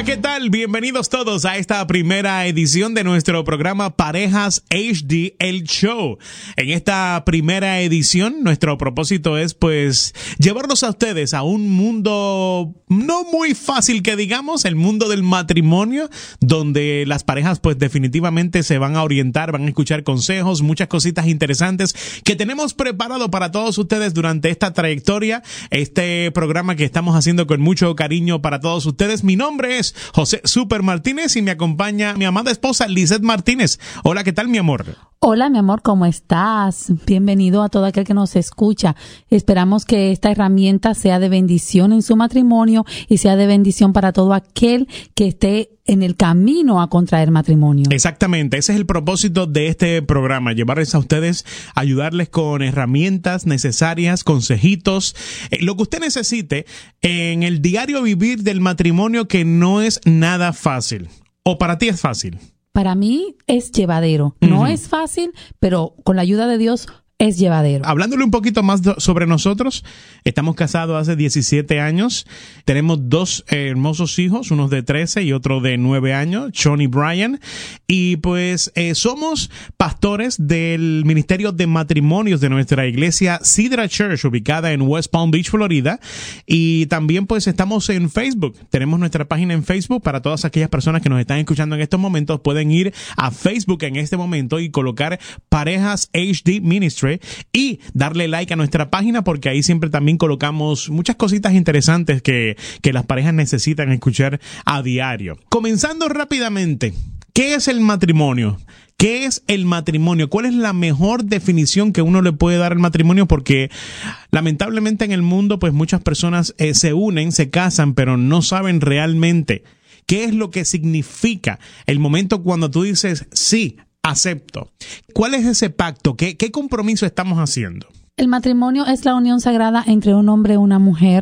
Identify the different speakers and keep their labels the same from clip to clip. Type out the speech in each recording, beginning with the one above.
Speaker 1: ¿qué tal? Bienvenidos todos a esta primera edición de nuestro programa Parejas HD, el show. En esta primera edición, nuestro propósito es, pues, llevarlos a ustedes a un mundo no muy fácil que digamos, el mundo del matrimonio, donde las parejas, pues, definitivamente se van a orientar, van a escuchar consejos, muchas cositas interesantes que tenemos preparado para todos ustedes durante esta trayectoria, este programa que estamos haciendo con mucho cariño para todos ustedes. Mi nombre es José Super Martínez y me acompaña mi amada esposa Lizeth Martínez. Hola, ¿qué tal, mi amor?
Speaker 2: Hola, mi amor, ¿cómo estás? Bienvenido a todo aquel que nos escucha. Esperamos que esta herramienta sea de bendición en su matrimonio y sea de bendición para todo aquel que esté en el camino a contraer matrimonio. Exactamente,
Speaker 1: ese es el propósito de este programa, llevarles a ustedes, ayudarles con herramientas necesarias, consejitos, lo que usted necesite en el diario vivir del matrimonio, que no es nada fácil. ¿O para ti es fácil?
Speaker 2: Para mí es llevadero. No es fácil, pero con la ayuda de Dios es llevadero.
Speaker 1: Hablándole un poquito más sobre nosotros, estamos casados hace 17 años, tenemos dos hermosos hijos, uno de 13 y otro de 9 años, Sean y Brian, y pues somos pastores del Ministerio de Matrimonios de nuestra iglesia Sidra Church, ubicada en West Palm Beach, Florida, y también pues estamos en Facebook, tenemos nuestra página en Facebook. Para todas aquellas personas que nos están escuchando en estos momentos, pueden ir a Facebook en este momento y colocar Parejas HD Ministry y darle like a nuestra página, porque ahí siempre también colocamos muchas cositas interesantes que las parejas necesitan escuchar a diario. Comenzando rápidamente, ¿qué es el matrimonio? ¿Qué es el matrimonio? ¿Cuál es la mejor definición que uno le puede dar al matrimonio? Porque lamentablemente en el mundo, pues muchas personas se unen, se casan, pero no saben realmente qué es lo que significa el momento cuando tú dices sí, acepto. ¿Cuál es ese pacto? ¿Qué compromiso estamos haciendo?
Speaker 2: El matrimonio es la unión sagrada entre un hombre y una mujer.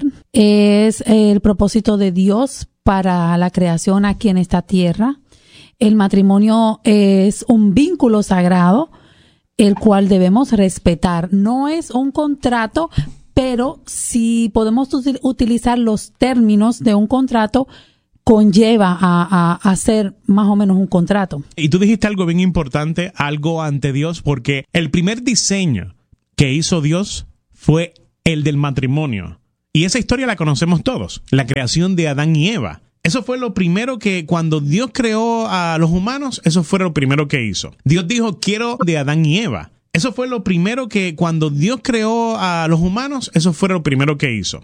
Speaker 2: Es el propósito de Dios para la creación aquí en esta tierra. El matrimonio es un vínculo sagrado, el cual debemos respetar. No es un contrato, pero si podemos utilizar los términos de un contrato, conlleva a hacer más o menos un contrato.
Speaker 1: Y tú dijiste algo bien importante, algo ante Dios, porque el primer diseño que hizo Dios fue el del matrimonio. Y esa historia la conocemos todos, la creación de Adán y Eva. Eso fue lo primero que, cuando Dios creó a los humanos, eso fue lo primero que hizo. Dios dijo, quiero de Adán y Eva. Eso fue lo primero que, cuando Dios creó a los humanos, eso fue lo primero que hizo.